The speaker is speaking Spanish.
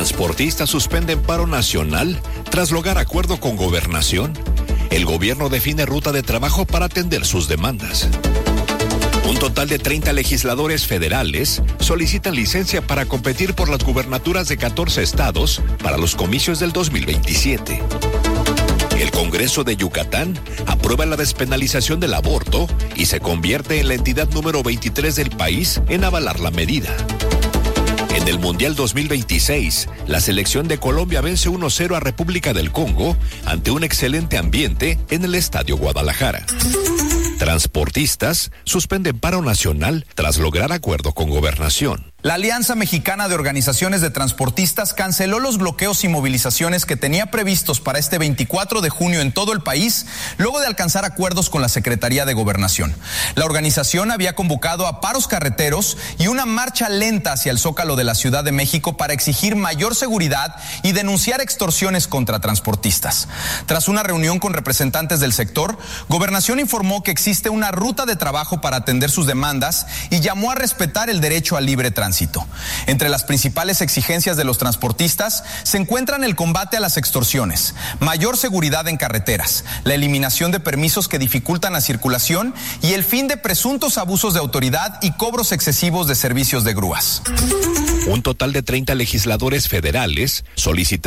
Transportistas suspenden paro nacional tras lograr acuerdo con Gobernación. El gobierno define ruta de trabajo para atender sus demandas. Un total de 30 legisladores federales solicitan licencia para competir por las gubernaturas de 14 estados para los comicios del 2027. El Congreso de Yucatán aprueba la despenalización del aborto y se convierte en la entidad número 23 del país en avalar la medida. En el Mundial 2026, la selección de Colombia vence 1-0 a República del Congo ante un excelente ambiente en el Estadio Guadalajara. Transportistas suspenden paro nacional tras lograr acuerdo con Gobernación. La Alianza Mexicana de Organizaciones de Transportistas canceló los bloqueos y movilizaciones que tenía previstos para este 24 de junio en todo el país, luego de alcanzar acuerdos con la Secretaría de Gobernación. La organización había convocado a paros carreteros y una marcha lenta hacia el Zócalo de la Ciudad de México para exigir mayor seguridad y denunciar extorsiones contra transportistas. Tras una reunión con representantes del sector, Gobernación informó que existe una ruta de trabajo para atender sus demandas y llamó a respetar el derecho al libre tránsito. Entre las principales exigencias de los transportistas se encuentran el combate a las extorsiones, mayor seguridad en carreteras, la eliminación de permisos que dificultan la circulación y el fin de presuntos abusos de autoridad y cobros excesivos de servicios de grúas. Un total de 30 legisladores federales solicitan